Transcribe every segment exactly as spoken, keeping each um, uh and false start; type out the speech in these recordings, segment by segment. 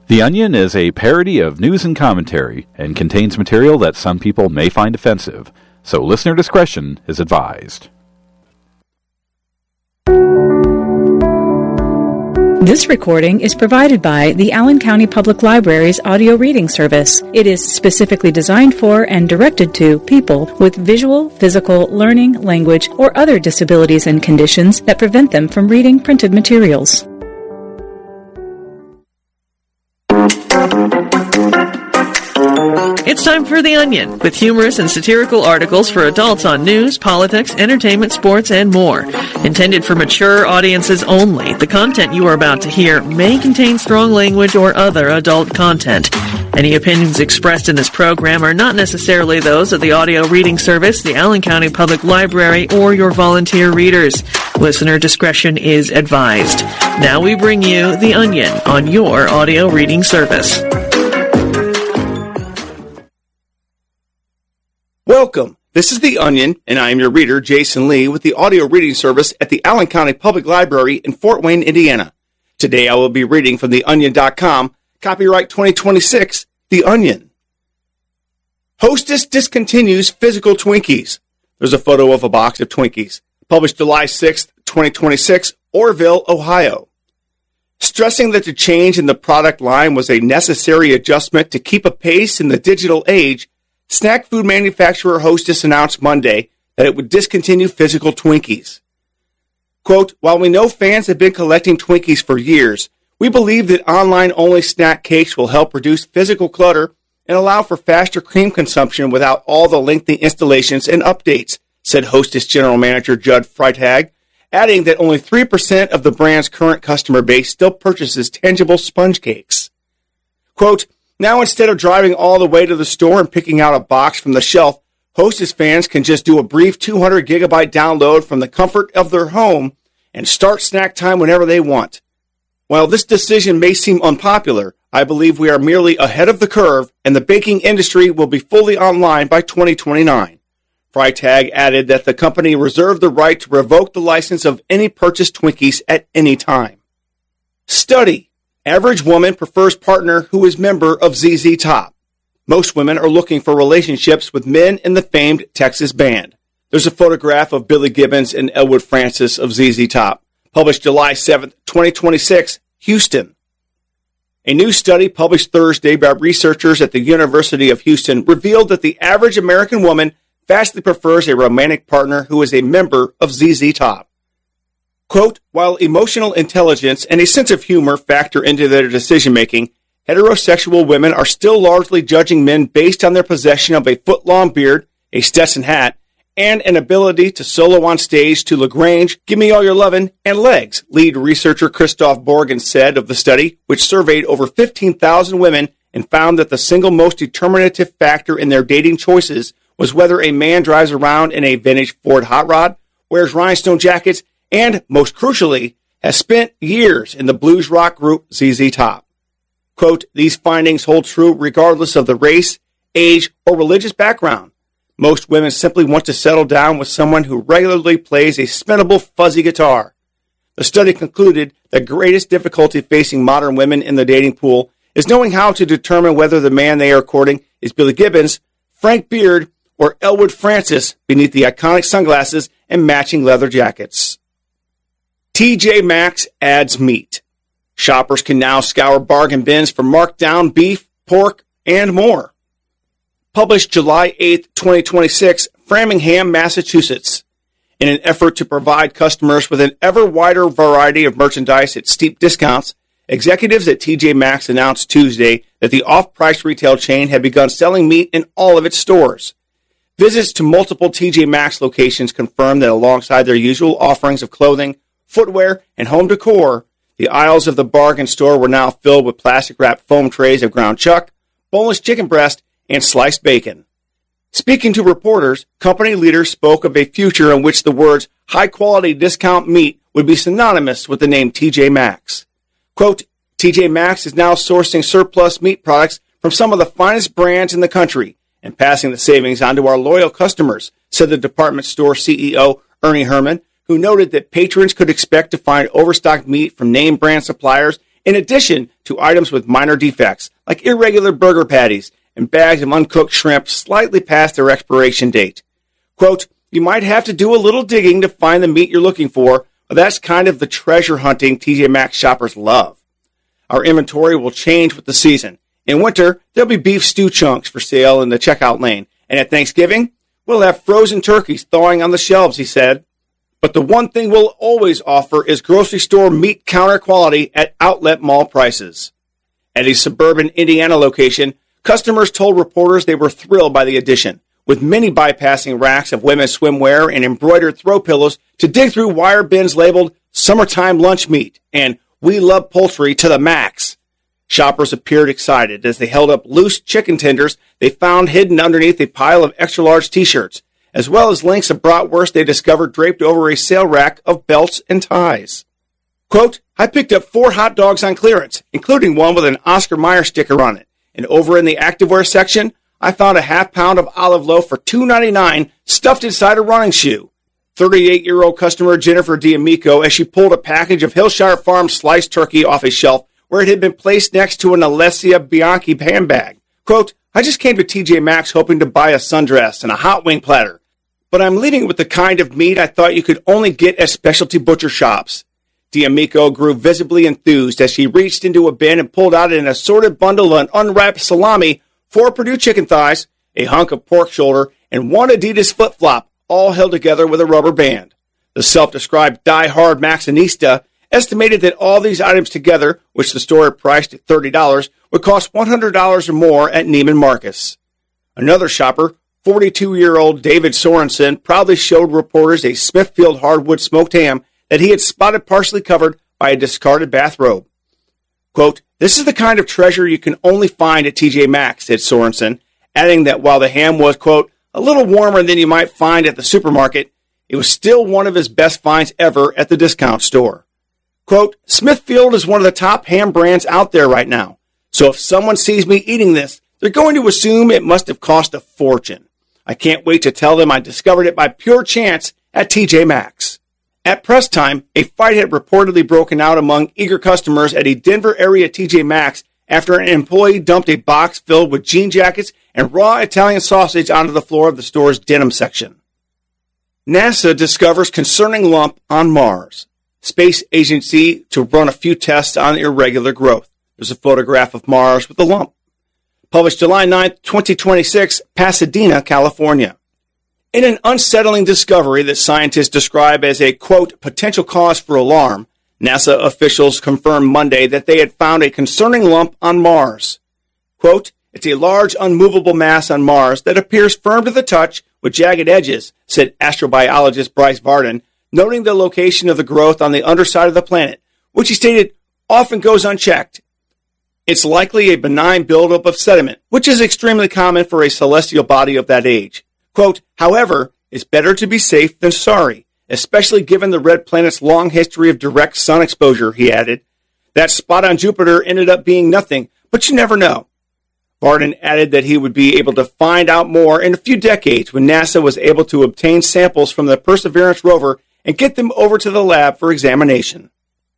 The Onion is a parody of news and commentary and contains material that some people may find offensive, so listener discretion is advised. This recording is provided by the Allen County Public Library's audio reading service. It is specifically designed for and directed to people with visual, physical, learning, language, or other disabilities and conditions that prevent them from reading printed materials. It's time for The Onion, with humorous and satirical articles for adults on news, politics, entertainment, sports, and more. Intended for mature audiences only, the content you are about to hear may contain strong language or other adult content. Any opinions expressed in this program are not necessarily those of the audio reading service, the Allen County Public Library, or your volunteer readers. Listener discretion is advised. Now we bring you The Onion on your audio reading service. Welcome. This is The Onion, and I am your reader, Jason Lee, with the audio reading service at the Allen County Public Library in Fort Wayne, Indiana. Today I will be reading from the onion dot com, copyright twenty twenty-six, The Onion. Hostess discontinues physical Twinkies. There's a photo of a box of Twinkies. Published July sixth, twenty twenty-six, Orrville, Ohio. Stressing that the change in the product line was a necessary adjustment to keep a pace in the digital age, snack food manufacturer Hostess announced Monday that it would discontinue physical Twinkies. Quote, while we know fans have been collecting Twinkies for years, we believe that online-only snack cakes will help reduce physical clutter and allow for faster cream consumption without all the lengthy installations and updates, said Hostess General Manager Judd Freitag, adding that only three percent of the brand's current customer base still purchases tangible sponge cakes. Quote, now, instead of driving all the way to the store and picking out a box from the shelf, Hostess fans can just do a brief two hundred gigabyte download from the comfort of their home and start snack time whenever they want. While this decision may seem unpopular, I believe we are merely ahead of the curve and the baking industry will be fully online by twenty twenty-nine. Freitag added that the company reserved the right to revoke the license of any purchased Twinkies at any time. Study. Average woman prefers partner who is member of Z Z Top. Most women are looking for relationships with men in the famed Texas band. There's a photograph of Billy Gibbons and Elwood Francis of Z Z Top. Published July seventh, twenty twenty-six, Houston. A new study published Thursday by researchers at the University of Houston revealed that the average American woman vastly prefers a romantic partner who is a member of Z Z Top. Quote, while emotional intelligence and a sense of humor factor into their decision-making, heterosexual women are still largely judging men based on their possession of a foot-long beard, a Stetson hat, and an ability to solo on stage to LaGrange, Give Me All Your Lovin', and Legs, lead researcher Christoph Borgen said of the study, which surveyed over fifteen thousand women and found that the single most determinative factor in their dating choices was whether a man drives around in a vintage Ford hot rod, wears rhinestone jackets, and, most crucially, has spent years in the blues rock group Z Z Top. Quote, these findings hold true regardless of the race, age, or religious background. Most women simply want to settle down with someone who regularly plays a spinnable fuzzy guitar. The study concluded the greatest difficulty facing modern women in the dating pool is knowing how to determine whether the man they are courting is Billy Gibbons, Frank Beard, or Elwood Francis beneath the iconic sunglasses and matching leather jackets. T J Maxx adds meat. Shoppers can now scour bargain bins for marked down beef, pork, and more. Published July eighth, twenty twenty-six, Framingham, Massachusetts. In an effort to provide customers with an ever wider variety of merchandise at steep discounts, executives at T J Maxx announced Tuesday that the off-price retail chain had begun selling meat in all of its stores. Visits to multiple T J Maxx locations confirmed that alongside their usual offerings of clothing, footwear, and home decor, the aisles of the bargain store were now filled with plastic-wrapped foam trays of ground chuck, boneless chicken breast, and sliced bacon. Speaking to reporters, company leaders spoke of a future in which the words high-quality discount meat would be synonymous with the name T J Maxx. Quote, T J Maxx is now sourcing surplus meat products from some of the finest brands in the country and passing the savings on to our loyal customers, said the department store C E O Ernie Herman, who noted that patrons could expect to find overstocked meat from name brand suppliers in addition to items with minor defects, like irregular burger patties and bags of uncooked shrimp slightly past their expiration date. Quote, you might have to do a little digging to find the meat you're looking for, but that's kind of the treasure hunting T J Maxx shoppers love. Our inventory will change with the season. In winter, there'll be beef stew chunks for sale in the checkout lane, and at Thanksgiving, we'll have frozen turkeys thawing on the shelves, he said. But the one thing we'll always offer is grocery store meat counter quality at outlet mall prices. At a suburban Indiana location, customers told reporters they were thrilled by the addition, with many bypassing racks of women's swimwear and embroidered throw pillows to dig through wire bins labeled Summertime Lunch Meat and We Love Poultry to the Max. Shoppers appeared excited as they held up loose chicken tenders they found hidden underneath a pile of extra-large T-shirts, as well as links of bratwurst they discovered draped over a sale rack of belts and ties. Quote, I picked up four hot dogs on clearance, including one with an Oscar Mayer sticker on it. And over in the activewear section, I found a half pound of olive loaf for two ninety-nine stuffed inside a running shoe. thirty-eight-year-old customer Jennifer D'Amico as she pulled a package of Hillshire Farm sliced turkey off a shelf where it had been placed next to an Alessia Bianchi handbag. Quote, I just came to T J Maxx hoping to buy a sundress and a hot wing platter, but I'm leaving with the kind of meat I thought you could only get at specialty butcher shops. D'Amico grew visibly enthused as she reached into a bin and pulled out an assorted bundle of unwrapped salami, four Purdue chicken thighs, a hunk of pork shoulder, and one Adidas flip-flop, all held together with a rubber band. The self-described die-hard Maxinista estimated that all these items together, which the store had priced at thirty dollars, would cost one hundred dollars or more at Neiman Marcus. Another shopper, forty-two-year-old David Sorensen, proudly showed reporters a Smithfield hardwood smoked ham that he had spotted partially covered by a discarded bathrobe. Quote, this is the kind of treasure you can only find at T J Maxx, said Sorensen, adding that while the ham was, quote, a little warmer than you might find at the supermarket, it was still one of his best finds ever at the discount store. Quote, Smithfield is one of the top ham brands out there right now, so if someone sees me eating this, they're going to assume it must have cost a fortune. I can't wait to tell them I discovered it by pure chance at T J Maxx. At press time, a fight had reportedly broken out among eager customers at a Denver area T J Maxx after an employee dumped a box filled with jean jackets and raw Italian sausage onto the floor of the store's denim section. NASA discovers concerning lump on Mars. Space agency to run a few tests on irregular growth. There's a photograph of Mars with a lump. Published July ninth, twenty twenty-six, Pasadena, California. In an unsettling discovery that scientists describe as a, quote, potential cause for alarm, NASA officials confirmed Monday that they had found a concerning lump on Mars. Quote, it's a large, unmovable mass on Mars that appears firm to the touch with jagged edges, said astrobiologist Bryce Varden, noting the location of the growth on the underside of the planet, which he stated often goes unchecked. It's likely a benign buildup of sediment, which is extremely common for a celestial body of that age. Quote, however, it's better to be safe than sorry, especially given the red planet's long history of direct sun exposure, he added. That spot on Jupiter ended up being nothing, but you never know. Varden added that he would be able to find out more in a few decades when NASA was able to obtain samples from the Perseverance rover and get them over to the lab for examination.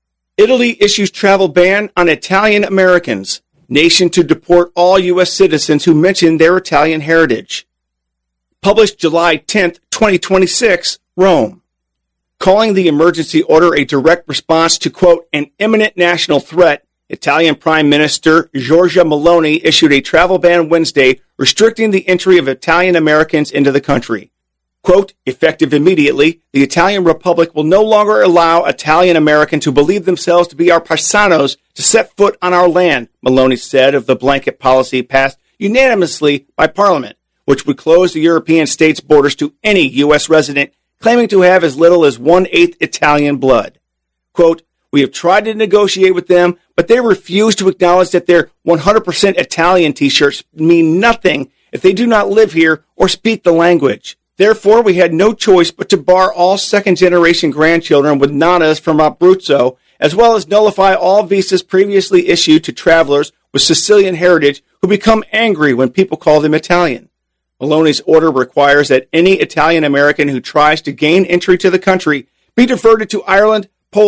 Italy issues travel ban on Italian Americans, nation to deport all U S citizens who mention their Italian heritage. Published July tenth, twenty twenty-six, Rome. Calling the emergency order a direct response to, quote, an imminent national threat, Italian Prime Minister Giorgia Meloni issued a travel ban Wednesday restricting the entry of Italian Americans into the country. Quote, effective immediately, the Italian Republic will no longer allow Italian Americans who believe themselves to be our paisanos to set foot on our land, Meloni said of the blanket policy passed unanimously by Parliament, which would close the European states' borders to any U S resident claiming to have as little as one-eighth Italian blood. Quote, we have tried to negotiate with them, but they refuse to acknowledge that their one hundred percent Italian t-shirts mean nothing if they do not live here or speak the language. Therefore, we had no choice but to bar all second-generation grandchildren with nanas from Abruzzo, as well as nullify all visas previously issued to travelers with Sicilian heritage who become angry when people call them Italian. Meloni's order requires that any Italian American who tries to gain entry to the country be diverted to Ireland, Poland,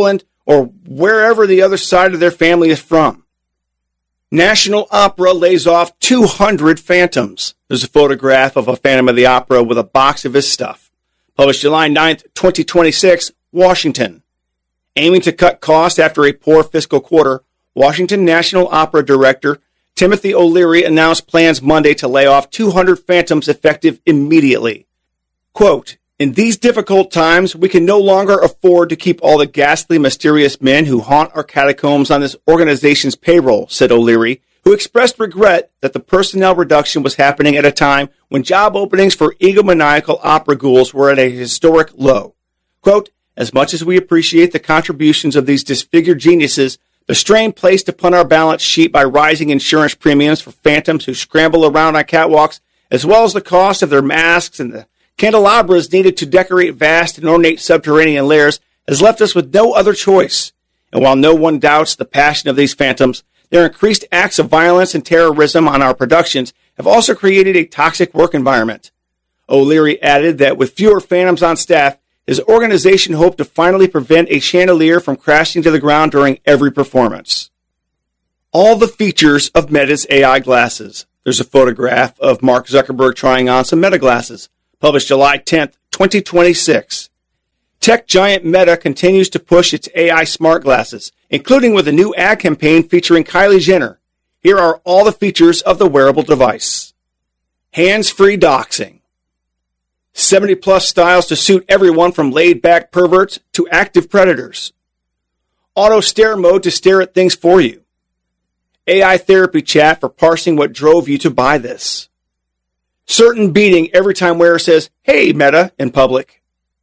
or wherever the other side of their family is from. National Opera lays off two hundred phantoms. There's a photograph of a Phantom of the Opera with a box of his stuff. Published July ninth, twenty twenty-six, Washington. Aiming to cut costs after a poor fiscal quarter, Washington National Opera director Timothy O'Leary announced plans Monday to lay off two hundred phantoms effective immediately. Quote, "In these difficult times, we can no longer afford to keep all the ghastly, mysterious men who haunt our catacombs on this organization's payroll," said O'Leary, who expressed regret that the personnel reduction was happening at a time when job openings for egomaniacal opera ghouls were at a historic low. Quote, "As much as we appreciate the contributions of these disfigured geniuses, the strain placed upon our balance sheet by rising insurance premiums for phantoms who scramble around on catwalks, as well as the cost of their masks and the candelabras needed to decorate vast and ornate subterranean lairs, has left us with no other choice. And while no one doubts the passion of these phantoms, their increased acts of violence and terrorism on our productions have also created a toxic work environment." O'Leary added that with fewer phantoms on staff, his organization hoped to finally prevent a chandelier from crashing to the ground during every performance. All the features of Meta's A I glasses. There's a photograph of Mark Zuckerberg trying on some Meta glasses. Published July tenth, twenty twenty-six. Tech giant Meta continues to push its A I smart glasses, including with a new ad campaign featuring Kylie Jenner. Here are all the features of the wearable device. Hands-free doxing. seventy plus styles to suit everyone from laid-back perverts to active predators. Auto stare mode to stare at things for you. A I therapy chat for parsing what drove you to buy this. Certain beating every time wearer says, "Hey, Meta," in public.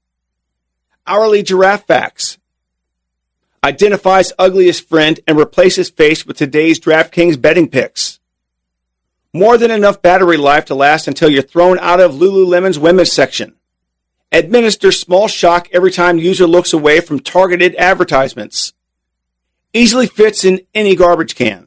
Hourly giraffe facts. Identifies ugliest friend and replaces face with today's DraftKings betting picks. More than enough battery life to last until you're thrown out of Lululemon's women's section. Administer small shock every time user looks away from targeted advertisements. Easily fits in any garbage can.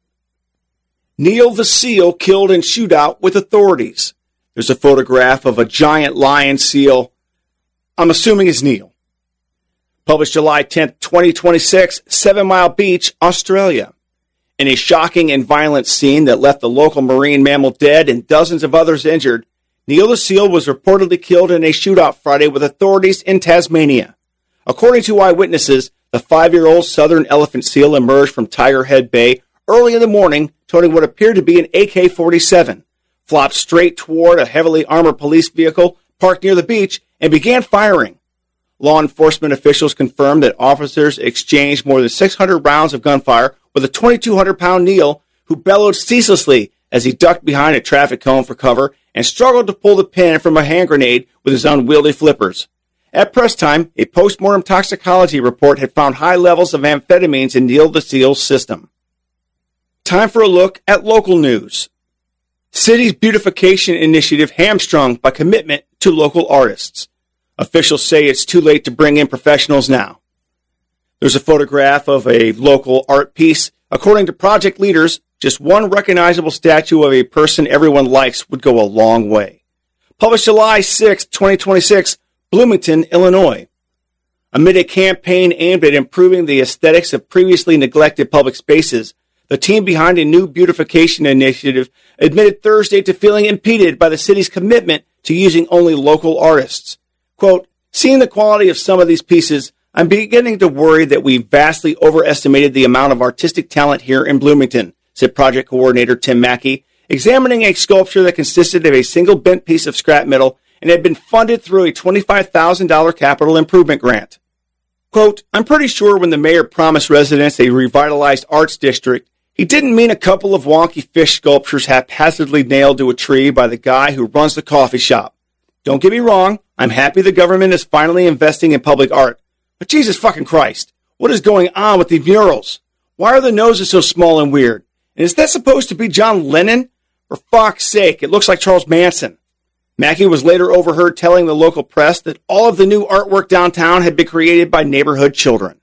Neil the seal killed in shootout with authorities. There's a photograph of a giant lion seal. I'm assuming it's Neil. Published July tenth, twenty twenty-six, Seven Mile Beach, Australia. In a shocking and violent scene that left the local marine mammal dead and dozens of others injured, Neil the seal was reportedly killed in a shootout Friday with authorities in Tasmania. According to eyewitnesses, the five-year-old southern elephant seal emerged from Tiger Head Bay early in the morning, toting what appeared to be an A K forty-seven, flopped straight toward a heavily armored police vehicle parked near the beach, and began firing. Law enforcement officials confirmed that officers exchanged more than six hundred rounds of gunfire with a twenty-two hundred pound Neil, who bellowed ceaselessly as he ducked behind a traffic cone for cover and struggled to pull the pin from a hand grenade with his unwieldy flippers. At press time, a postmortem toxicology report had found high levels of amphetamines in Neil the seal's system. Time for a look at local news. City's beautification initiative hamstrung by commitment to local artists. Officials say it's too late to bring in professionals now. There's a photograph of a local art piece. According to project leaders, just one recognizable statue of a person everyone likes would go a long way. Published July sixth, twenty twenty-six, Bloomington, Illinois. Amid a campaign aimed at improving the aesthetics of previously neglected public spaces, the team behind a new beautification initiative admitted Thursday to feeling impeded by the city's commitment to using only local artists. Quote, "Seeing the quality of some of these pieces, I'm beginning to worry that we vastly overestimated the amount of artistic talent here in Bloomington," said project coordinator Tim Mackey, examining a sculpture that consisted of a single bent piece of scrap metal and had been funded through a twenty-five thousand dollars capital improvement grant. Quote, "I'm pretty sure when the mayor promised residents a revitalized arts district, he didn't mean a couple of wonky fish sculptures haphazardly nailed to a tree by the guy who runs the coffee shop. Don't get me wrong, I'm happy the government is finally investing in public art. But Jesus fucking Christ, what is going on with these murals? Why are the noses so small and weird? And is that supposed to be John Lennon? For fuck's sake, it looks like Charles Manson." Mackey was later overheard telling the local press that all of the new artwork downtown had been created by neighborhood children.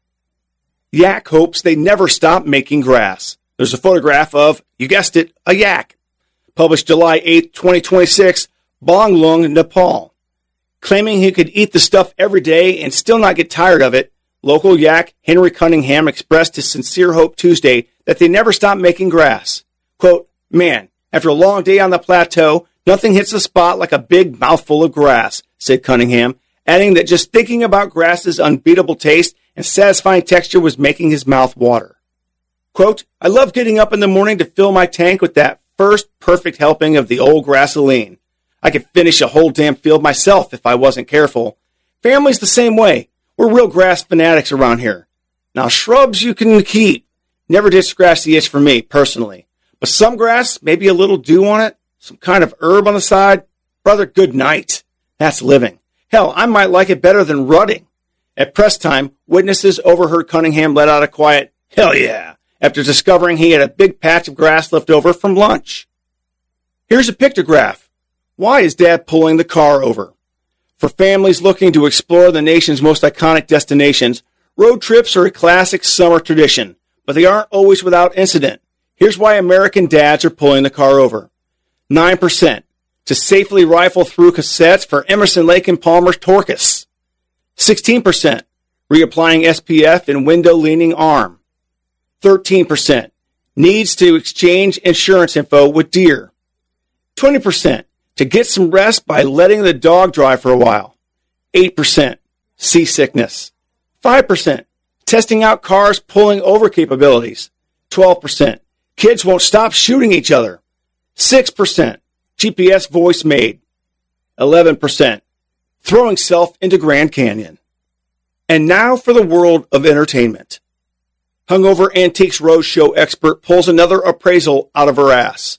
Yak hopes they never stop making grass. There's a photograph of, you guessed it, a yak. Published July eighth, twenty twenty-six, Bonglung, Nepal. Claiming he could eat the stuff every day and still not get tired of it, Local yak Henry Cunningham expressed his sincere hope Tuesday that they never stop making grass. Quote, "Man, after a long day on the plateau, nothing hits the spot like a big mouthful of grass," said Cunningham, adding that just thinking about grass's unbeatable taste and satisfying texture was making his mouth water. Quote, "I love getting up in the morning to fill my tank with that first perfect helping of the old grassoline. I could finish a whole damn field myself if I wasn't careful. Family's the same way. We're real grass fanatics around here. Now, shrubs you can keep. Never did scratch the itch for me, personally. But some grass, maybe a little dew on it, some kind of herb on the side, brother, good night. That's living. Hell, I might like it better than rutting." At press time, witnesses overheard Cunningham let out a quiet, "Hell yeah," after discovering he had a big patch of grass left over from lunch. Here's a pictograph. Why is Dad pulling the car over? For families looking to explore the nation's most iconic destinations, road trips are a classic summer tradition, but they aren't always without incident. Here's why American dads are pulling the car over. nine percent. To safely rifle through cassettes for Emerson, Lake and Palmer's Torcas. sixteen percent. Reapplying S P F in window leaning arm. thirteen percent. Needs to exchange insurance info with Deere. twenty percent. To get some rest by letting the dog drive for a while. eight percent. Seasickness. five percent. Testing out cars pulling over capabilities. twelve percent. Kids won't stop shooting each other. six percent. G P S voice made. eleven percent. Throwing self into Grand Canyon. And now for the world of entertainment. Hungover Antiques Roadshow expert pulls another appraisal out of her ass.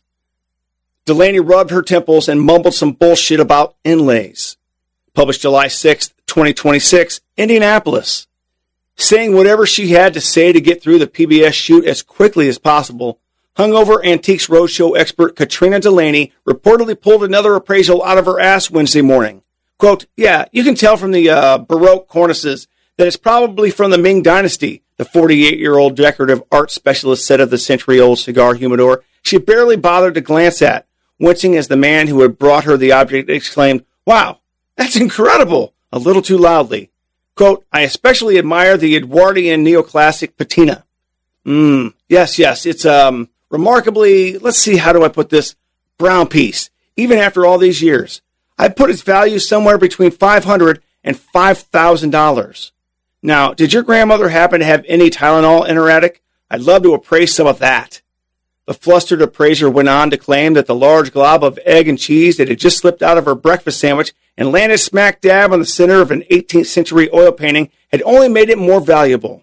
Delaney rubbed her temples and mumbled some bullshit about inlays. Published July sixth, twenty twenty-six, Indianapolis. Saying whatever she had to say to get through the P B S shoot as quickly as possible, Hungover Antiques Roadshow expert Katrina Delaney reportedly pulled another appraisal out of her ass Wednesday morning. Quote, "Yeah, you can tell from the uh, Baroque cornices that it's probably from the Ming Dynasty," the forty-eight-year-old decorative art specialist said of the century-old cigar humidor she barely bothered to glance at, wincing as the man who had brought her the object exclaimed, "Wow, that's incredible," a little too loudly. Quote, "I especially admire the Edwardian neoclassic patina. Mmm, yes, yes, it's, um, remarkably, let's see, how do I put this, brown piece, even after all these years. I put its value somewhere between five hundred dollars and five thousand dollars. Now, did your grandmother happen to have any Tylenol in her attic? I'd love to appraise some of that." The flustered appraiser went on to claim that the large glob of egg and cheese that had just slipped out of her breakfast sandwich and landed smack dab on the center of an eighteenth century oil painting had only made it more valuable.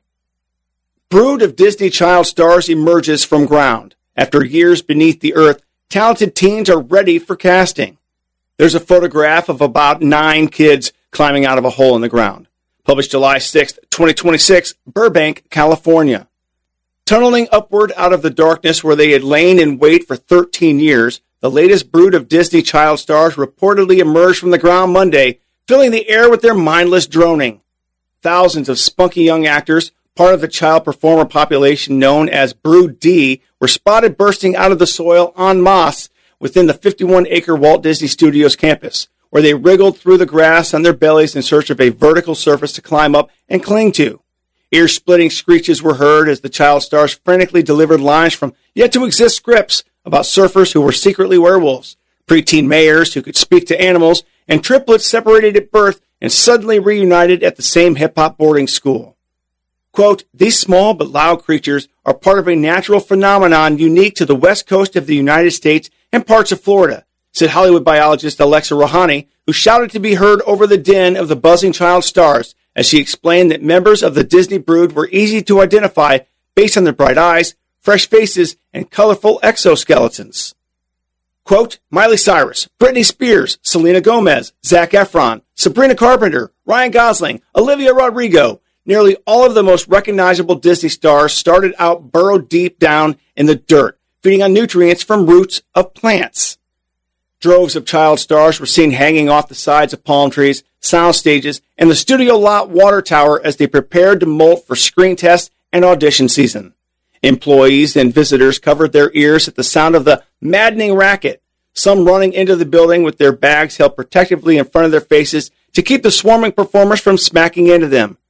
Brood of Disney child stars emerges from ground. After years beneath the earth, talented teens are ready for casting. There's a photograph of about nine kids climbing out of a hole in the ground. Published July sixth, twenty twenty-six, Burbank, California. Tunneling upward out of the darkness where they had lain in wait for thirteen years, the latest brood of Disney child stars reportedly emerged from the ground Monday, filling the air with their mindless droning. Thousands of spunky young actors, part of the child performer population known as Brood D, were spotted bursting out of the soil en masse within the fifty-one acre Walt Disney Studios campus, where they wriggled through the grass on their bellies in search of a vertical surface to climb up and cling to. Ear-splitting screeches were heard as the child stars frantically delivered lines from yet-to-exist scripts about surfers who were secretly werewolves, preteen mayors who could speak to animals, and triplets separated at birth and suddenly reunited at the same hip-hop boarding school. Quote, "These small but loud creatures are part of a natural phenomenon unique to the west coast of the United States and parts of Florida," said Hollywood biologist Alexa Rohani, who shouted to be heard over the din of the buzzing child stars as she explained that members of the Disney brood were easy to identify based on their bright eyes, fresh faces, and colorful exoskeletons. Quote, "Miley Cyrus, Britney Spears, Selena Gomez, Zac Efron, Sabrina Carpenter, Ryan Gosling, Olivia Rodrigo, nearly all of the most recognizable Disney stars started out burrowed deep down in the dirt, feeding on nutrients from roots of plants. Droves of child stars were seen hanging off the sides of palm trees, sound stages, and the studio lot water tower as they prepared to molt for screen tests and audition season. Employees and visitors covered their ears at the sound of the maddening racket, some running into the building with their bags held protectively in front of their faces to keep the swarming performers from smacking into them.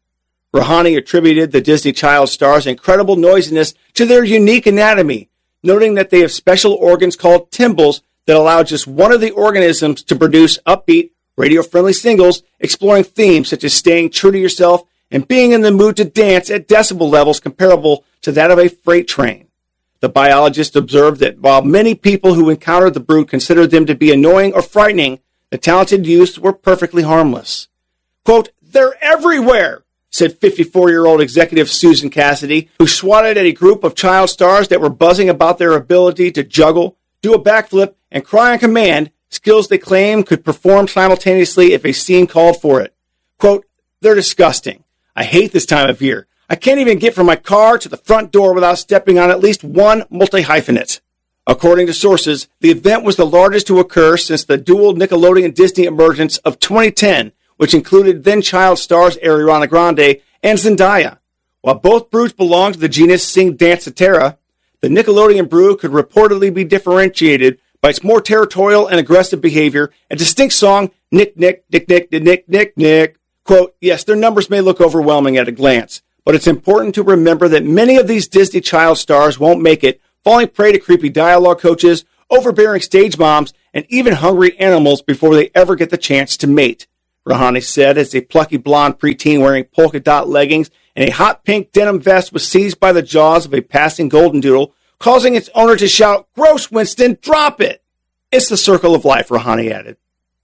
Rouhani attributed the Disney child stars' incredible noisiness to their unique anatomy, noting that they have special organs called tymbals that allow just one of the organisms to produce upbeat, radio-friendly singles exploring themes such as staying true to yourself and being in the mood to dance at decibel levels comparable to that of a freight train. The biologist observed that while many people who encountered the brood considered them to be annoying or frightening, the talented youths were perfectly harmless. Quote, "They're everywhere," said fifty-four-year-old executive Susan Cassidy, who swatted at a group of child stars that were buzzing about their ability to juggle, do a backflip, and cry on command, skills they claim could perform simultaneously if a scene called for it. Quote, "They're disgusting. I hate this time of year. I can't even get from my car to the front door without stepping on at least one multi-hyphenate." According to sources, the event was the largest to occur since the dual Nickelodeon-Disney emergence of twenty ten, which included then-child stars Ariana Grande and Zendaya. While both broods belong to the genus Singdancettera, the Nickelodeon brood could reportedly be differentiated by its more territorial and aggressive behavior and distinct song, Nick, Nick, Nick, Nick, Nick, Nick, Nick, Nick. Quote, "Yes, their numbers may look overwhelming at a glance, but it's important to remember that many of these Disney child stars won't make it, falling prey to creepy dialogue coaches, overbearing stage moms, and even hungry animals before they ever get the chance to mate," Rouhani said as a plucky blonde preteen wearing polka dot leggings and a hot pink denim vest was seized by the jaws of a passing golden doodle, causing its owner to shout, "Gross, Winston, drop it!" It's the circle of life, Rouhani added.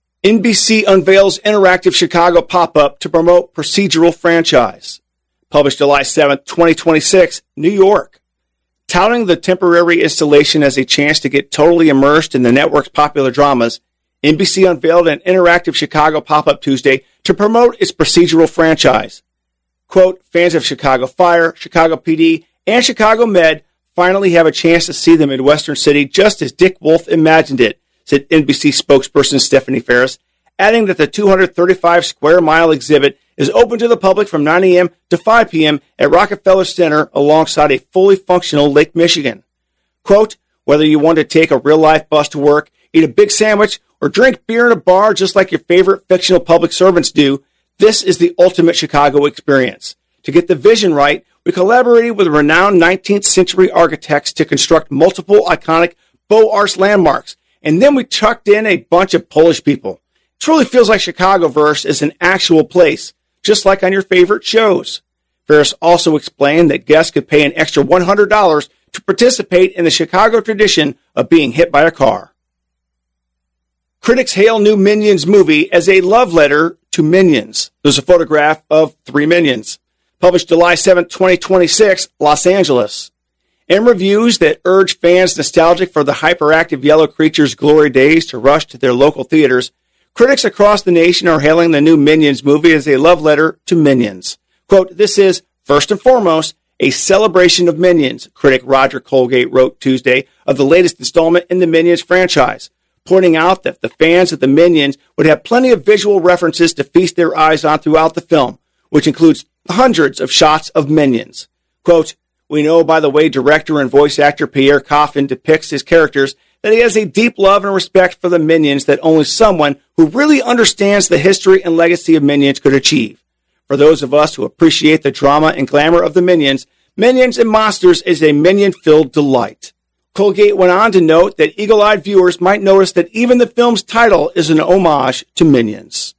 N B C unveils interactive Chicago pop-up to promote procedural franchise. Published July seventh, twenty twenty-six, New York. Touting the temporary installation as a chance to get totally immersed in the network's popular dramas, N B C unveiled an interactive Chicago pop-up Tuesday to promote its procedural franchise. Quote, "Fans of Chicago Fire, Chicago P D, and Chicago Med finally have a chance to see the Midwestern city just as Dick Wolf imagined it," said N B C spokesperson Stephanie Ferris, adding that the two hundred thirty-five square mile exhibit is open to the public from nine a.m. to five p.m. at Rockefeller Center alongside a fully functional Lake Michigan. Quote, "Whether you want to take a real-life bus to work, eat a big sandwich, or drink beer in a bar just like your favorite fictional public servants do, this is the ultimate Chicago experience. To get the vision right, we collaborated with renowned nineteenth century architects to construct multiple iconic Beaux Arts landmarks, and then we chucked in a bunch of Polish people. It truly feels like Chicagoverse is an actual place, just like on your favorite shows." Ferris also explained that guests could pay an extra one hundred dollars to participate in the Chicago tradition of being hit by a car. Critics hail new Minions movie as a love letter to Minions. There's a photograph of three Minions. Published July seventh, twenty twenty-six, Los Angeles. In reviews that urge fans nostalgic for the hyperactive yellow creatures' glory days to rush to their local theaters, critics across the nation are hailing the new Minions movie as a love letter to Minions. Quote, "This is, first and foremost, a celebration of Minions," critic Roger Colgate wrote Tuesday of the latest installment in the Minions franchise, pointing out that the fans of the Minions would have plenty of visual references to feast their eyes on throughout the film, which includes hundreds of shots of Minions. Quote, "We know by the way director and voice actor Pierre Coffin depicts his characters that he has a deep love and respect for the Minions that only someone who really understands the history and legacy of Minions could achieve. For those of us who appreciate the drama and glamour of the Minions, Minions and Monsters is a Minion-filled delight." Colgate went on to note that eagle-eyed viewers might notice that even the film's title is an homage to Minions.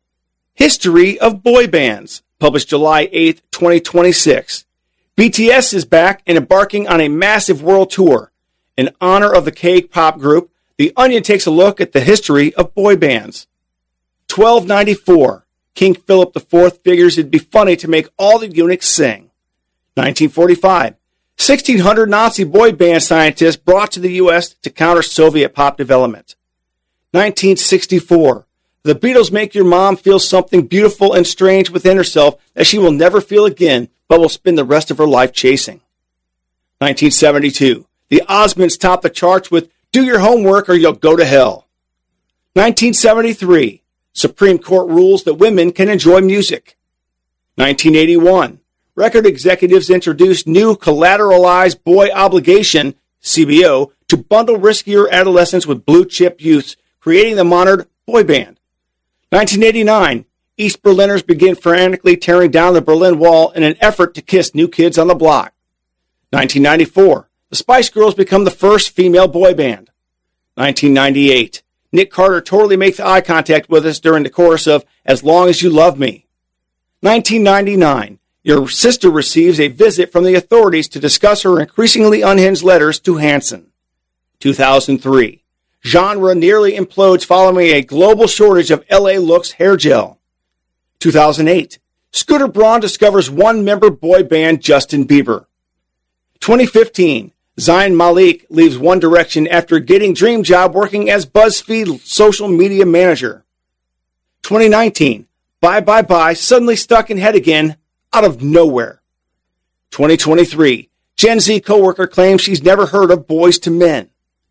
History of Boy Bands. Published July eighth, twenty twenty-six. B T S is back and embarking on a massive world tour. In honor of the K-pop group, The Onion takes a look at the history of boy bands. twelve ninety-four. King Philip the Fourth figures it'd be funny to make all the eunuchs sing. nineteen forty-five. sixteen hundred Nazi boy band scientists brought to the U S to counter Soviet pop development. nineteen sixty-four. The Beatles make your mom feel something beautiful and strange within herself that she will never feel again, but will spend the rest of her life chasing. nineteen seventy-two. The Osmonds top the charts with "Do Your Homework or You'll Go to Hell." nineteen seventy-three. Supreme Court rules that women can enjoy music. nineteen eighty-one. Record executives introduced new collateralized boy obligation, C B O, to bundle riskier adolescents with blue-chip youths, creating the modern boy band. nineteen eighty-nine. East Berliners begin frantically tearing down the Berlin Wall in an effort to kiss new kids on the block. nineteen ninety-four, the Spice Girls become the first female boy band. nineteen ninety-eight, Nick Carter totally makes eye contact with us during the chorus of As Long As You Love Me. nineteen ninety-nine, your sister receives a visit from the authorities to discuss her increasingly unhinged letters to Hanson. two thousand three, genre nearly implodes following a global shortage of L A Looks hair gel. two thousand eight, Scooter Braun discovers one-member boy band Justin Bieber. twenty fifteen, Zayn Malik leaves One Direction after getting dream job working as BuzzFeed social media manager. twenty nineteen, Bye Bye Bye suddenly stuck in head again out of nowhere. twenty twenty-three, Gen Z coworker claims she's never heard of Boyz two Men.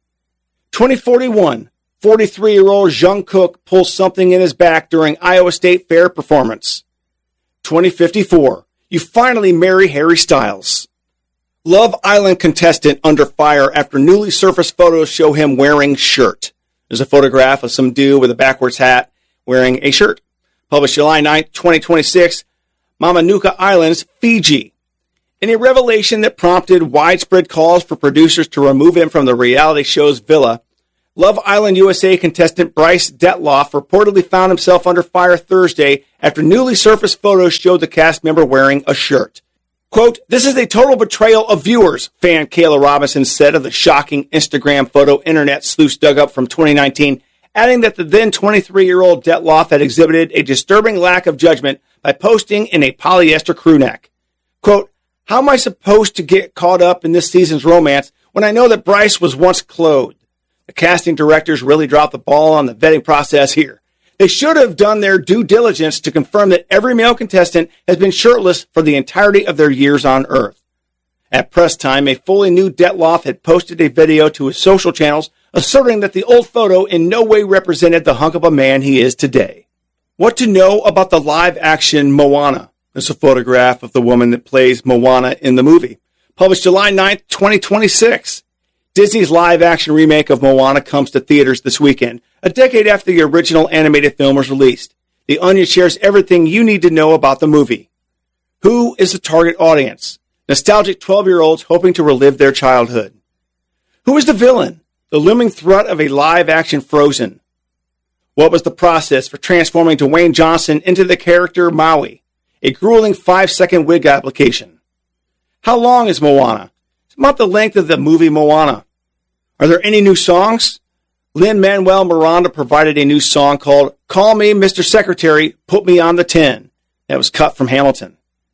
twenty forty-one, forty-three-year-old Jungkook pulls something in his back during Iowa State Fair performance. twenty fifty-four, you finally marry Harry Styles. Love Island contestant under fire after newly surfaced photos show him wearing shirt. There's a photograph of some dude with a backwards hat wearing a shirt. Published July ninth, twenty twenty-six, Mamanuca Islands, Fiji. In a revelation that prompted widespread calls for producers to remove him from the reality show's villa, Love Island U S A contestant Bryce Detloff reportedly found himself under fire Thursday after newly surfaced photos showed the cast member wearing a shirt. Quote, "This is a total betrayal of viewers," fan Kayla Robinson said of the shocking Instagram photo internet sleuths dug up from twenty nineteen, adding that the then twenty-three-year-old Detloff had exhibited a disturbing lack of judgment by posting in a polyester crew neck. Quote, "How am I supposed to get caught up in this season's romance when I know that Bryce was once clothed? The casting directors really dropped the ball on the vetting process here. They should have done their due diligence to confirm that every male contestant has been shirtless for the entirety of their years on Earth." At press time, a fully nude Detloff had posted a video to his social channels asserting that the old photo in no way represented the hunk of a man he is today. What to know about the live-action Moana? There's a photograph of the woman that plays Moana in the movie. Published July ninth, twenty twenty-six. Disney's live-action remake of Moana comes to theaters this weekend, a decade after the original animated film was released. The Onion shares everything you need to know about the movie. Who is the target audience? Nostalgic twelve-year-olds hoping to relive their childhood. Who is the villain? The looming threat of a live-action Frozen. What was the process for transforming Dwayne Johnson into the character Maui? A grueling five-second wig application. How long is Moana? It's about the length of the movie Moana. Are there any new songs? Lin-Manuel Miranda provided a new song called Call Me Mister Secretary, Put Me on the Tin. That was cut from Hamilton.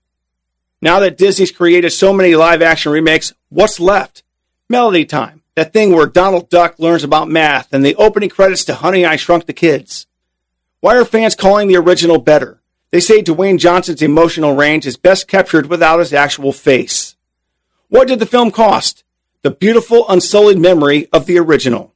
Now that Disney's created so many live-action remakes, what's left? Melody Time, that thing where Donald Duck learns about math, and the opening credits to Honey, I Shrunk the Kids. Why are fans calling the original better? They say Dwayne Johnson's emotional range is best captured without his actual face. What did the film cost? The beautiful, unsullied memory of the original.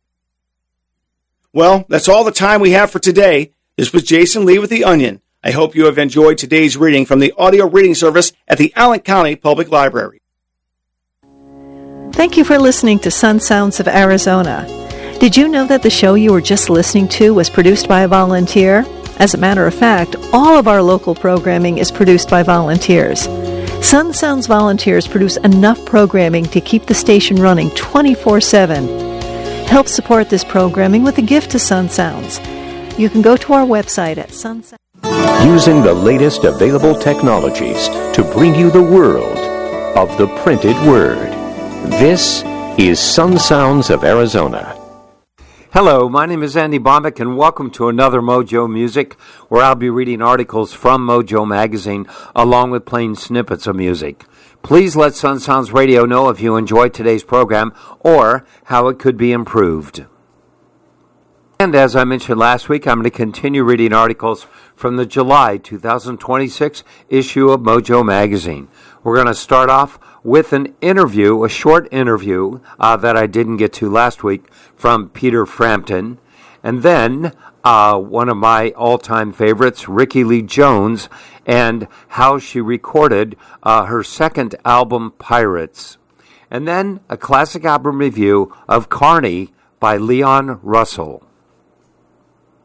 Well, that's all the time we have for today. This was Jason Lee with The Onion. I hope you have enjoyed today's reading from the audio reading service at the Allen County Public Library. Thank you for listening to Sun Sounds of Arizona. Did you know that the show you were just listening to was produced by a volunteer? As a matter of fact, all of our local programming is produced by volunteers. Sun Sounds volunteers produce enough programming to keep the station running twenty-four seven. Help support this programming with a gift to Sun Sounds. You can go to our website at Sun Sounds. Using the latest available technologies to bring you the world of the printed word. This is Sun Sounds of Arizona. Hello, my name is Andy Bombeck, and welcome to another Mojo Music, where I'll be reading articles from Mojo Magazine, along with playing snippets of music. Please let Sun Sounds Radio know if you enjoyed today's program, or how it could be improved. And as I mentioned last week, I'm going to continue reading articles from the July two thousand twenty-six issue of Mojo Magazine. We're going to start off with an interview, a short interview uh, that I didn't get to last week from Peter Frampton. And then uh, one of my all-time favorites, Rickie Lee Jones, and how she recorded uh, her second album, Pirates. And then a classic album review of Carney by Leon Russell.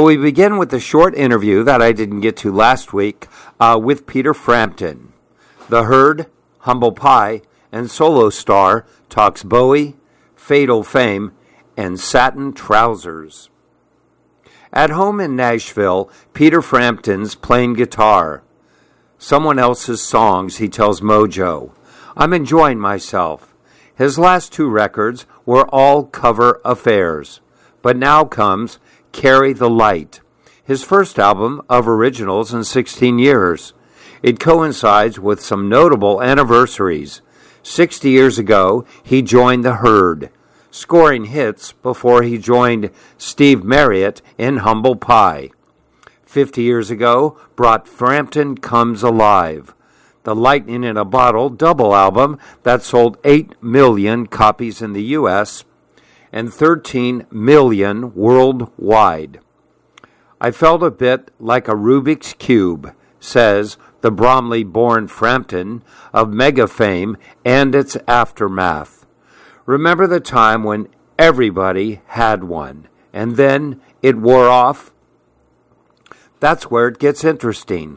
We begin with a short interview that I didn't get to last week uh, with Peter Frampton. The Herd, Humble Pie, and Solo Star talks Bowie, Fatal Fame, and satin trousers. At home in Nashville, Peter Frampton's playing guitar. Someone else's songs, he tells Mojo. I'm enjoying myself. His last two records were all cover affairs. But now comes Carry the Light, his first album of originals in sixteen years. It coincides with some notable anniversaries. Sixty years ago, he joined the Herd, scoring hits before he joined Steve Marriott in Humble Pie. Fifty years ago, brought Frampton Comes Alive, the Lightning in a Bottle double album that sold eight million copies in the U S and thirteen million worldwide. I felt a bit like a Rubik's Cube, says the Bromley-born Frampton of mega fame and its aftermath. Remember the time when everybody had one, and then it wore off? That's where it gets interesting.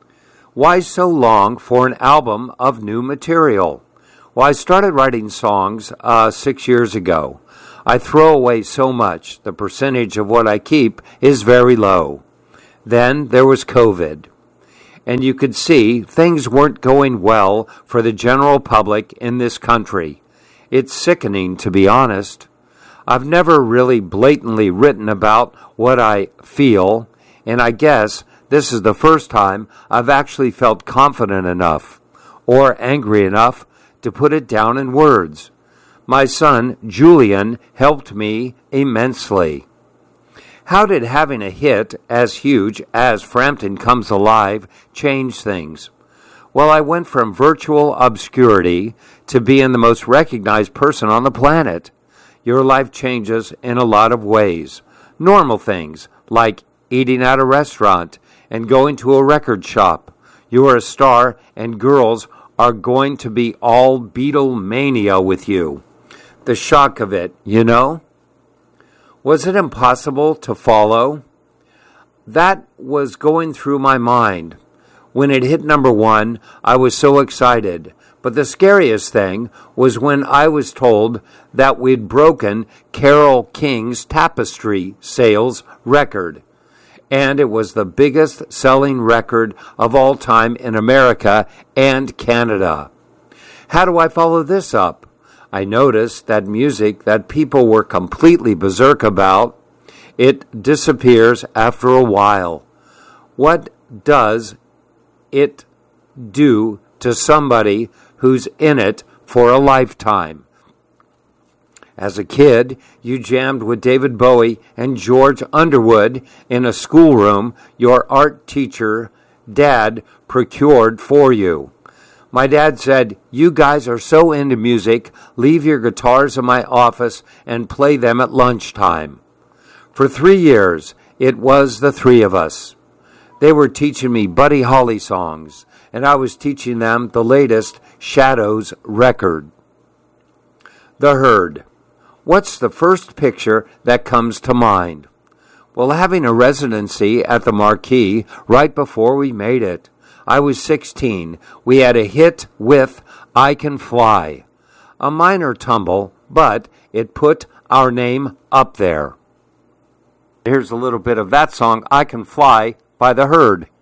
Why so long for an album of new material? Well, I started writing songs uh, six years ago. I throw away so much, the percentage of what I keep is very low. Then there was COVID. And you could see things weren't going well for the general public in this country. It's sickening, to be honest. I've never really blatantly written about what I feel, and I guess this is the first time I've actually felt confident enough, or angry enough, to put it down in words. My son, Julian, helped me immensely. How did having a hit as huge as Frampton Comes Alive change things? Well, I went from virtual obscurity to being the most recognized person on the planet. Your life changes in a lot of ways. Normal things, like eating at a restaurant and going to a record shop. You are a star, and girls are going to be all Beatlemania with you. The shock of it, you know? Was it impossible to follow? That was going through my mind. When it hit number one, I was so excited. But the scariest thing was when I was told that we'd broken Carole King's Tapestry sales record. And it was the biggest selling record of all time in America and Canada. How do I follow this up? I noticed that music that people were completely berserk about, it disappears after a while. What does it do to somebody who's in it for a lifetime? As a kid, you jammed with David Bowie and George Underwood in a schoolroom your art teacher, Dad, procured for you. My dad said, "You guys are so into music, leave your guitars in my office and play them at lunchtime." For three years, it was the three of us. They were teaching me Buddy Holly songs, and I was teaching them the latest Shadows record. The Herd. What's the first picture that comes to mind? Well, having a residency at the Marquee right before we made it. I was sixteen. We had a hit with I Can Fly. A minor tumble, but it put our name up there. Here's a little bit of that song, I Can Fly, by The Herd.